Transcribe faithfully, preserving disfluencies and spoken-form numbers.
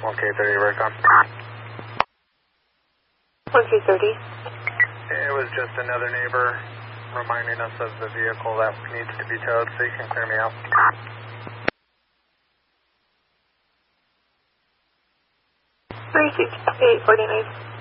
one K thirty, Recon. one K thirty. It was just another neighbor reminding us of the vehicle that needs to be towed, so you can clear me out. three six eight forty-nine.